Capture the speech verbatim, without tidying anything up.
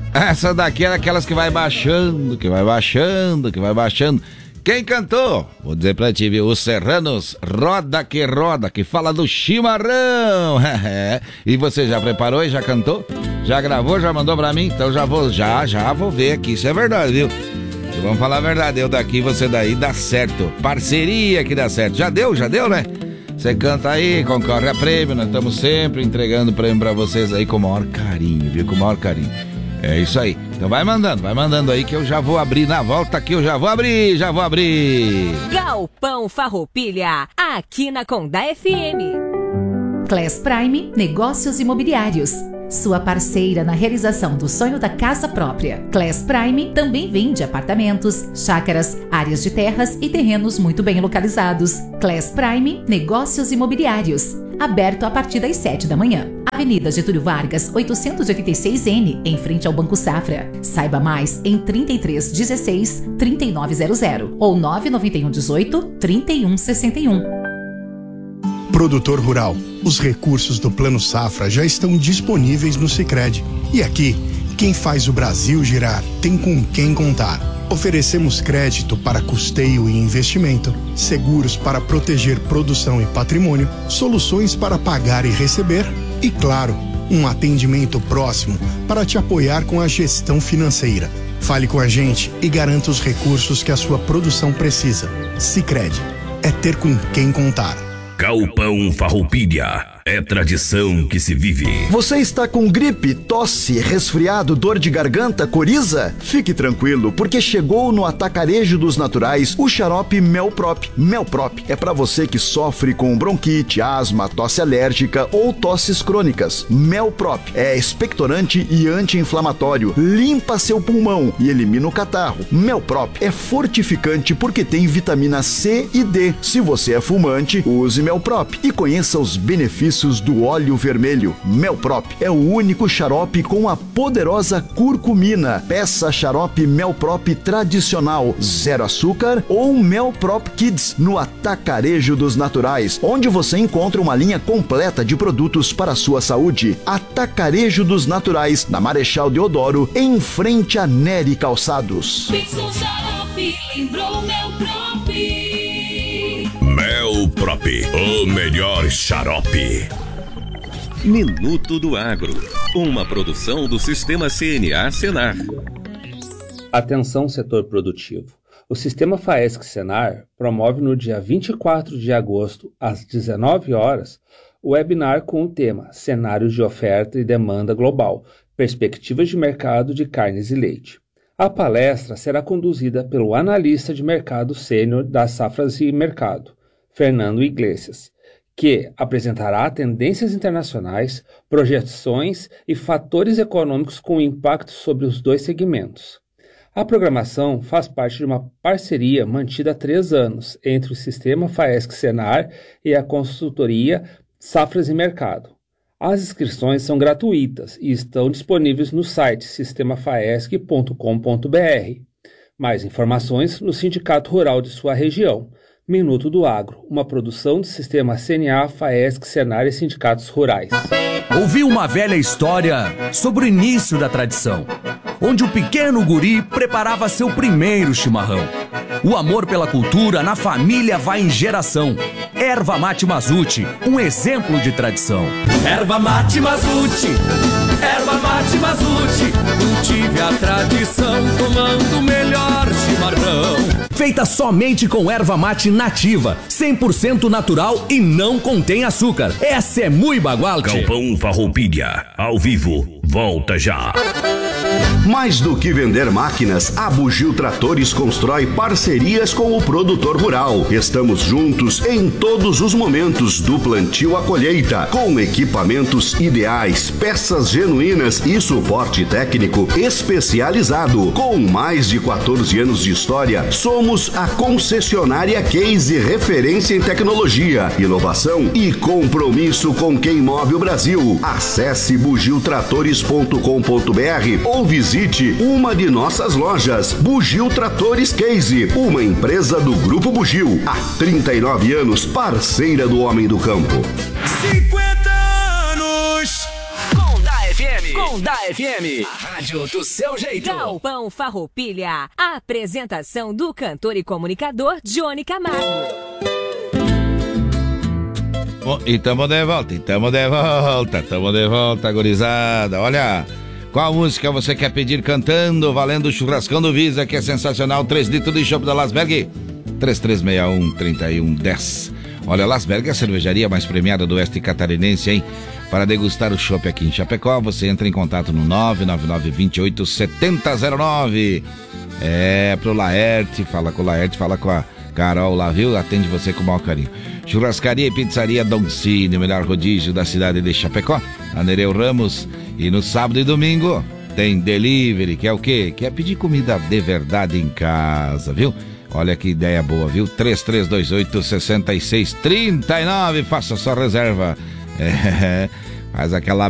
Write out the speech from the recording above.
Essa daqui é daquelas que vai baixando, que vai baixando, que vai baixando. Quem cantou? Vou dizer pra ti, viu? Os Serranos, Roda que Roda, que fala do chimarrão. E você já preparou e já cantou? Já gravou, já mandou pra mim? Então já vou, já, já vou ver aqui, isso é verdade, viu? E vamos falar a verdade, eu daqui, você daí, dá certo. Parceria que dá certo. Já deu, já deu, né? Você canta aí, concorre a prêmio, nós estamos sempre entregando prêmio pra vocês aí com o maior carinho, viu? Com o maior carinho. É isso aí. Então vai mandando, vai mandando aí que eu já vou abrir na volta aqui, eu já vou abrir, já vou abrir. Galpão Farroupilha, aqui na Condá F M. Class Prime Negócios Imobiliários. Sua parceira na realização do sonho da casa própria. Class Prime também vende apartamentos, chácaras, áreas de terras e terrenos muito bem localizados. Class Prime Negócios Imobiliários. Aberto a partir das sete da manhã. Avenida Getúlio Vargas, oitocentos e oitenta e seis N, em frente ao Banco Safra. Saiba mais em trinta e três dezesseis, trinta e nove zero zero ou nove nove um dezoito, trinta e um sessenta e um. Produtor rural, os recursos do Plano Safra já estão disponíveis no Sicredi. E aqui, quem faz o Brasil girar tem com quem contar. Oferecemos crédito para custeio e investimento, seguros para proteger produção e patrimônio, soluções para pagar e receber e, claro, um atendimento próximo para te apoiar com a gestão financeira. Fale com a gente e garanta os recursos que a sua produção precisa. Sicredi, é ter com quem contar. Galpão Farroupilha, é tradição que se vive. Você está com gripe, tosse, resfriado, dor de garganta, coriza? Fique tranquilo, porque chegou no Atacarejo dos Naturais o xarope Melprop. Melprop é para você que sofre com bronquite, asma, tosse alérgica ou tosses crônicas. Melprop é expectorante e anti-inflamatório, limpa seu pulmão e elimina o catarro. Melprop é fortificante porque tem vitamina C e D. Se você é fumante, use Melprop e conheça os benefícios do óleo vermelho. Melprop é o único xarope com a poderosa curcumina. Peça xarope Melprop tradicional, zero açúcar ou Melprop Kids no Atacarejo dos Naturais, onde você encontra uma linha completa de produtos para a sua saúde. Atacarejo dos Naturais, na Marechal Deodoro, em frente a Nery Calçados. Pensou xarope, lembrou Melprop. Melprop, o melhor xarope. Minuto do Agro, uma produção do Sistema C N A Senar. Atenção, setor produtivo. O Sistema Faesc-Senar promove no dia vinte e quatro de agosto, às dezenove horas, o webinar com o tema Cenários de Oferta e Demanda Global, Perspectivas de Mercado de Carnes e Leite. A palestra será conduzida pelo analista de mercado sênior das Safras e Mercado, Fernando Iglesias, que apresentará tendências internacionais, projeções e fatores econômicos com impacto sobre os dois segmentos. A programação faz parte de uma parceria mantida há três anos entre o Sistema Faesc-Senar e a consultoria Safras e Mercado. As inscrições são gratuitas e estão disponíveis no site sistema faesc ponto com ponto b r. Mais informações no Sindicato Rural de sua região. Minuto do Agro, uma produção do Sistema C N A, Faesc, Senar e Sindicatos Rurais. Ouvi uma velha história sobre o início da tradição, onde o pequeno guri preparava seu primeiro chimarrão. O amor pela cultura na família vai em geração. Erva Mate Mazuti, um exemplo de tradição. Erva Mate Mazuti, Erva Mate Mazuti, cultive a tradição tomando o melhor chimarrão. Feita somente com erva mate nativa, cem por cento natural e não contém açúcar. Essa é muito bagual. Galpão Farroupilha, ao vivo, volta já. Mais do que vender máquinas, a Bugio Tratores constrói parcerias com o produtor rural. Estamos juntos em todos os momentos, do plantio à colheita, com equipamentos ideais, peças genuínas e suporte técnico especializado. Com mais de quatorze anos de história, somos a concessionária Case, referência em tecnologia, inovação e compromisso com quem move o Brasil. Acesse bugio tratores ponto com ponto b r ou visite uma de nossas lojas. Bugio Tratores Case, uma empresa do Grupo Bugio. Há trinta e nove anos, parceira do homem do campo. cinquenta anos! Condá F M, Condá F M, a rádio do seu jeito. Galpão Farroupilha, a apresentação do cantor e comunicador Johnny Camargo. Bom, e tamo de volta, e tamo de volta, tamo de volta, gurizada. Olha, qual música você quer pedir cantando, valendo o churrascão do Visa, que é sensacional, três litros de chopp da Lasberg, três três seis um, três um um zero. Olha, Lasberg é a cervejaria mais premiada do oeste catarinense, hein? Para degustar o chopp aqui em Chapecó, você entra em contato no nove nove nove, dois oito, sete zero zero nove. É, pro Laerte, fala com o Laerte, fala com a Carol lá, viu? Atende você com o maior carinho. Churrascaria e pizzaria Don Cine, o melhor rodízio da cidade de Chapecó, na Nereu Ramos. E no sábado e domingo tem delivery, que é o quê? Que é pedir comida de verdade em casa, viu? Olha que ideia boa, viu? três três dois oito, seis seis três nove, faça sua reserva. É, faz aquela